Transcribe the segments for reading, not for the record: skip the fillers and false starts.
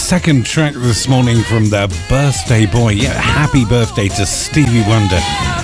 second track this morning from the Birthday Boy. Yeah, happy birthday to Stevie Wonder.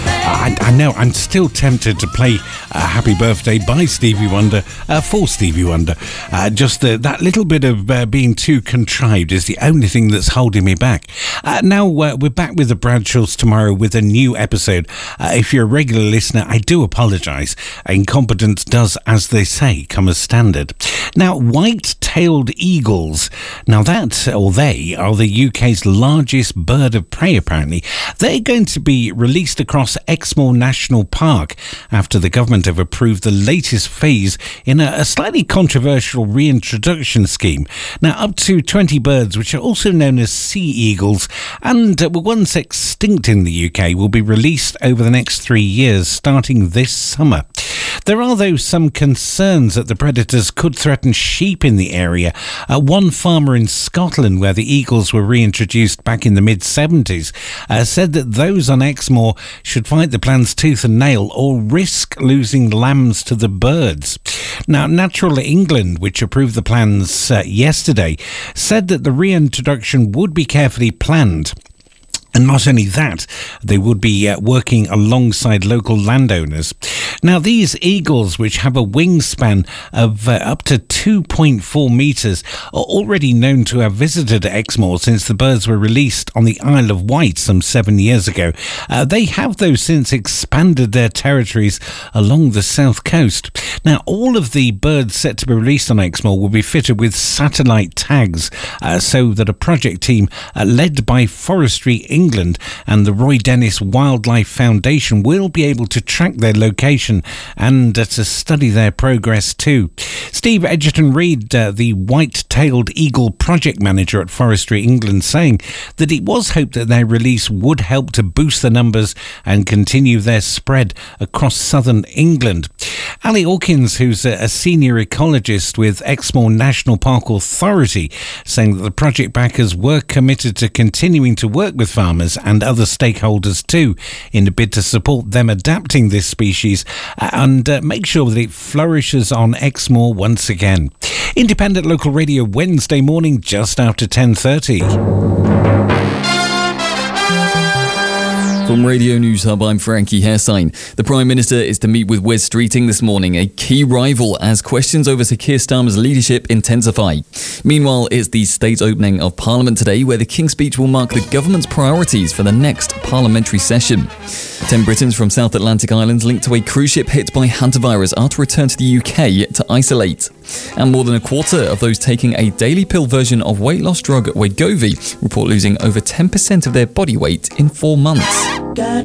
I know, I'm still tempted to play Happy Birthday by Stevie Wonder for Stevie Wonder. Just that little bit of being too contrived is the only thing that's holding me back. Now, we're back with the Bradshaws tomorrow with a new episode. If you're a regular listener, I do apologise. Incompetence does, as they say, come as standard. Now, white-tailed eagles. Now they are the UK's largest bird of prey, apparently. They're going to be released across Exmoor National Park after the government have approved the latest phase in a slightly controversial reintroduction scheme. Now, up to 20 birds, which are also known as sea eagles and were once extinct in the UK, will be released over the next 3 years, starting this summer. There are, though, some concerns that the predators could threaten sheep in the area. One farmer in Scotland, where the eagles were reintroduced back in the mid-70s, said that those on Exmoor should fight the plans tooth and nail or risk losing lambs to the birds. Now, Natural England, which approved the plans yesterday, said that the reintroduction would be carefully planned. And not only that, they would be working alongside local landowners. Now, these eagles, which have a wingspan of up to 2.4 metres, are already known to have visited Exmoor since the birds were released on the Isle of Wight some 7 years ago. They have, though, since expanded their territories along the south coast. Now, all of the birds set to be released on Exmoor will be fitted with satellite tags so that a project team led by Forestry England and the Roy Dennis Wildlife Foundation will be able to track their location and to study their progress too. Steve Edgerton-Reid, the white-tailed eagle project manager at Forestry England, saying that it was hoped that their release would help to boost the numbers and continue their spread across southern England. Ali Hawkins, who's a senior ecologist with Exmoor National Park Authority, saying that the project backers were committed to continuing to work with farmers and other stakeholders too in the bid to support them adapting this species and make sure that it flourishes on Exmoor once again. Independent Local Radio, Wednesday morning just after 10:30. From Radio News Hub, I'm Frankie Hairsign. The Prime Minister is to meet with Wes Streeting this morning, a key rival, as questions over Sir Keir Starmer's leadership intensify. Meanwhile, it's the state opening of Parliament today, where the King's Speech will mark the government's priorities for the next parliamentary session. 10 Britons from South Atlantic Islands linked to a cruise ship hit by hantavirus are to return to the UK to isolate. And more than a quarter of those taking a daily pill version of weight loss drug Wegovy report losing over 10% of their body weight in 4 months.